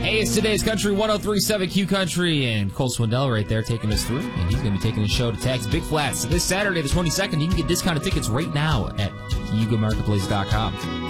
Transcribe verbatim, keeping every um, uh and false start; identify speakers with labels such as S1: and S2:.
S1: Hey, it's today's Country one oh three point seven Q Country, and Cole Swindell right there taking us through, and he's going to be taking his show to Tags Big Flats this Saturday, the twenty-second. You can get discounted tickets right now at Yuga Marketplace dot com.